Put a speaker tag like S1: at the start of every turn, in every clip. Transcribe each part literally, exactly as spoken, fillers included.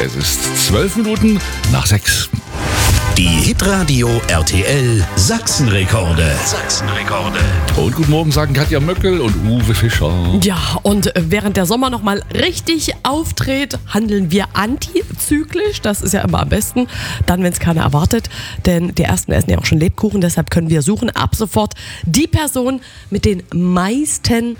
S1: Es ist zwölf Minuten nach sechs.
S2: Die Hitradio R T L Sachsenrekorde. Sachsenrekorde.
S1: Und guten Morgen sagen Katja Möckel und Uwe Fischer.
S3: Ja, und während der Sommer nochmal richtig auftritt, handeln wir antizyklisch. Das ist ja immer am besten, dann, wenn es keiner erwartet. Denn die Ersten essen ja auch schon Lebkuchen, deshalb können wir suchen ab sofort die Person mit den meisten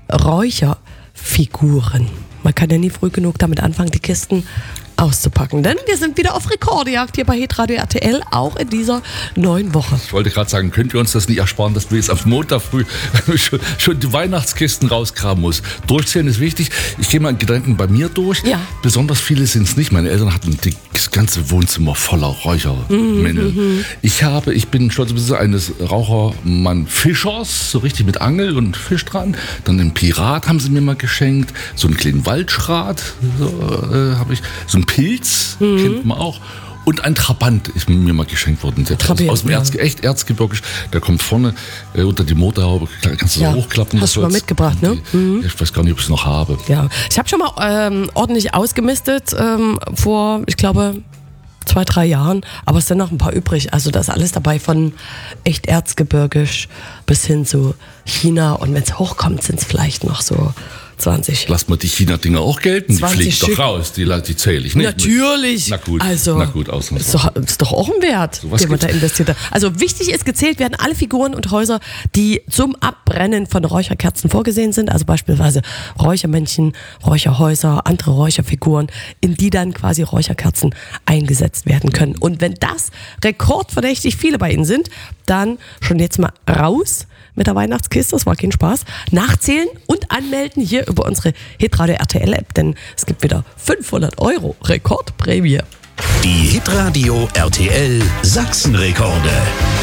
S3: Räucherfiguren. Man kann ja nie früh genug damit anfangen, die Kisten auszupacken. Denn wir sind wieder auf Rekordjagd hier bei Hitradio R T L, auch in dieser neuen Woche.
S1: Ich wollte gerade sagen, könnt ihr uns das nicht ersparen, dass wir jetzt am Montag früh schon, schon die Weihnachtskisten rausgraben muss. Durchzählen ist wichtig. Ich gehe mal in Gedanken bei mir durch.
S3: Ja.
S1: Besonders viele sind es nicht. Meine Eltern hatten das ganze Wohnzimmer voller Räuchermännel.
S3: Mhm.
S1: Ich habe, ich bin stolzer Besitzer eines Rauchermann Fischers, so richtig mit Angel und Fisch dran. Dann einen Pirat haben sie mir mal geschenkt. So einen kleinen Waldschrat so, äh, habe ich. So ein Pilz, mhm. kennt man auch. Und ein Trabant ist mir mal geschenkt worden. Der
S3: Trabant,
S1: aus dem
S3: ja.
S1: Erz, echt erzgebirgisch. Der kommt vorne äh, unter die Motorhaube. Kannst du
S3: Ja,
S1: so hochklappen.
S3: hast du mal mitgebracht, ne? Mhm.
S1: Ich weiß gar nicht, ob ich es noch habe.
S3: Ja, ich habe schon mal ähm, ordentlich ausgemistet ähm, vor, ich glaube, zwei, drei Jahren. Aber es sind noch ein paar übrig. Also da ist alles dabei, von echt erzgebirgisch bis hin zu China. Und wenn es hochkommt, sind es vielleicht noch so zwanzig.
S1: Lass mal die China-Dinger auch gelten. Die fliegen
S3: Stück.
S1: doch raus. Die, die zähle ich nicht.
S3: Natürlich.
S1: Na gut,
S3: also,
S1: na gut aus.
S3: Ist doch, ist doch auch ein Wert,
S1: So was
S3: den man da
S1: gibt's.
S3: investiert hat. Also wichtig ist, gezählt werden alle Figuren und Häuser, die zum Abbrennen von Räucherkerzen vorgesehen sind. Also beispielsweise Räuchermännchen, Räucherhäuser, andere Räucherfiguren, in die dann quasi Räucherkerzen eingesetzt werden können. Und wenn das rekordverdächtig viele bei Ihnen sind, dann schon jetzt mal raus mit der Weihnachtskiste, das war kein Spaß, nachzählen und anmelden hier über unsere Hitradio R T L App, denn es gibt wieder fünfhundert Euro Rekordprämie.
S2: Die Hitradio R T L Sachsenrekorde.